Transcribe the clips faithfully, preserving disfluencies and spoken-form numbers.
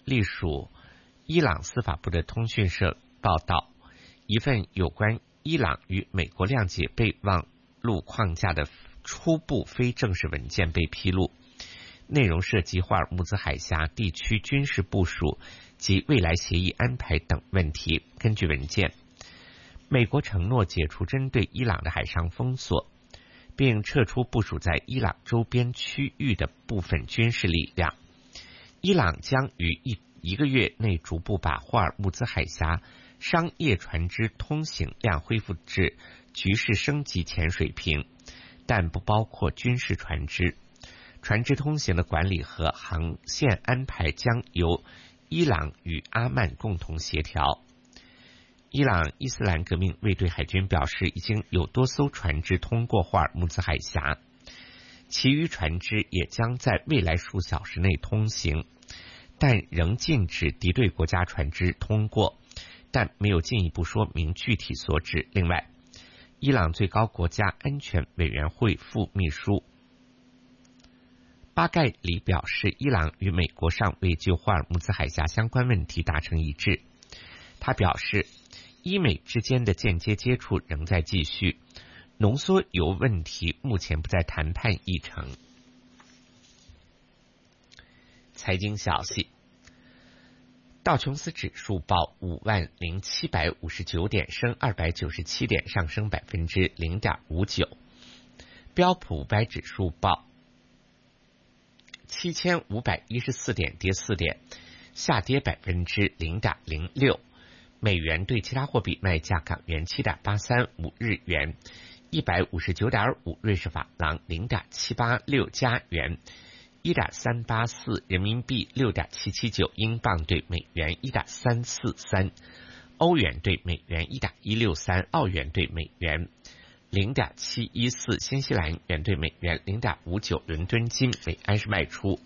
隶属伊朗司法部的通讯社报道，一份有关伊朗与美国谅解备忘录框架的初步非正式文件被披露，内容涉及霍尔木兹海峡地区军事部署及未来协议安排等问题。根据文件，美国承诺解除针对伊朗的海上封锁，并撤出部署在伊朗周边区域的部分军事力量。伊朗将于一一个月内逐步把霍尔木兹海峡商业船只通行量恢复至局势升级前水平，但不包括军事船只。船只通行的管理和航线安排将由伊朗与阿曼共同协调。伊朗伊斯兰革命卫队海军表示，已经有多艘船只通过霍尔木兹海峡，其余船只也将在未来数小时内通行，但仍禁止敌对国家船只通过，但没有进一步说明具体所指。另外，伊朗最高国家安全委员会副秘书巴盖里表示，伊朗与美国尚未就霍尔木兹海峡相关问题达成一致。他表示，伊美之间的间接接触仍在继续，浓缩铀问题目前不在谈判议程。财经消息，道琼斯指数报五万零七百五十九点，升二百九十七点，上升百分之零点五九。标普五百指数报七千五百一十四点，跌四点，下跌百分之零点零六。美元对其他货币卖价：港元七点八三五，日元一百五十九点五，瑞士法郎零点七八六，加元一点三八四，人民币六点七七九，英镑对美元一点三四三，欧元对美元一点一六三，澳元对美元零点七一四，新西兰元对美元零点五九。伦敦金每安士卖出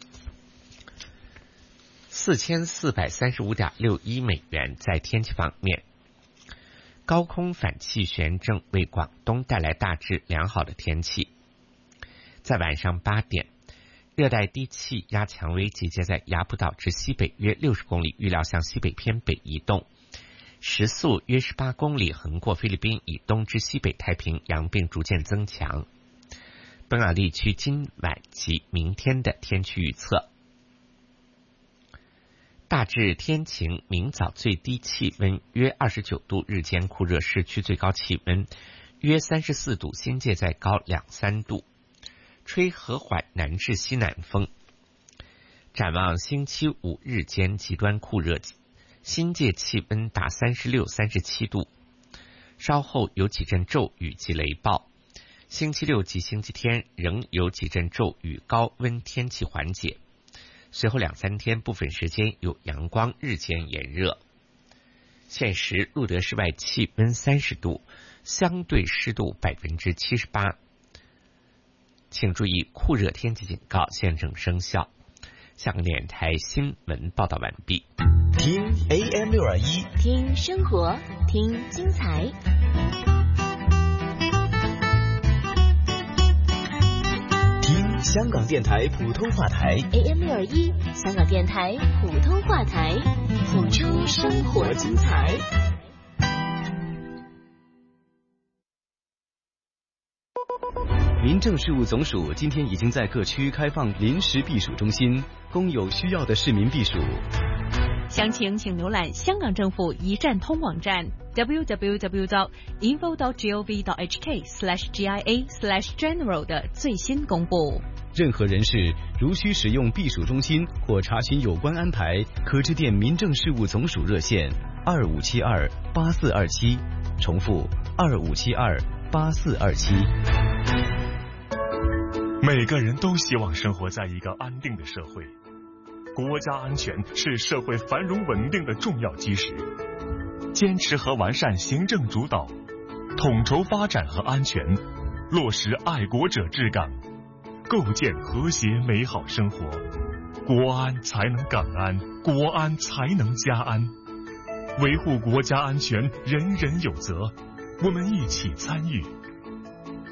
四千四百三十五点六一美元。在天气方面，高空反气旋正为广东带来大致良好的天气。在晚上八点，热带低气压强威集结在雅浦岛至西北约六十公里，预料向西北偏北移动，时速约十八公里，横过菲律宾以东至西北太平洋，并逐渐增强。本港地区今晚及明天的天气预测：大致天晴，明早最低气温约二十九度，日间酷热，市区最高气温约三十四度，新界再高两三度，吹和缓南至西南风。展望星期五日间极端酷热，新界气温达三十六、三十七度，稍后有几阵骤雨及雷暴。星期六及星期天仍有几阵骤雨，高温天气缓解。随后两三天部分时间有阳光，日间炎热。现时路德室外气温三十度，相对湿度百分之七十八。请注意，酷热天气警告现正生效。香港电台新闻报道完毕。 听 A M 六二一， 听生活，听精彩。 听香港电台普通话台 A M 六二一，香港电台普通话台，谱出生活精彩。 民政事务总署今天已经在各区开放临时避暑中心，供有需要的市民避暑。 详情请浏览香港政府一站通网站 double-u double-u double-u dot info dot gov dot h k slash g i a slash general 的最新公布。 任何人士如需使用避暑中心或查询有关安排，可致电民政事务总署热线二五七二八四二七，重复二五七二八四二七。 每个人都希望生活在一个安定的社会，国家安全是社会繁荣稳定的重要基石。坚持和完善行政主导，统筹发展和安全，落实爱国者治港，构建和谐美好生活，国安才能港安，国安才能家安。维护国家安全，人人有责，我们一起参与，